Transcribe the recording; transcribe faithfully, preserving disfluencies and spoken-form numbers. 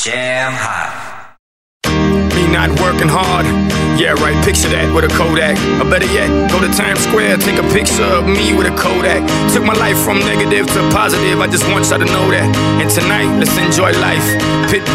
Jam hot. Me not working hard. Yeah, right, picture that with a Kodak. Or better yet, go to Times Square, take a picture of me with a Kodak. Took my life from negative to positive, I just want y'all to know that. And tonight, let's enjoy life. Pit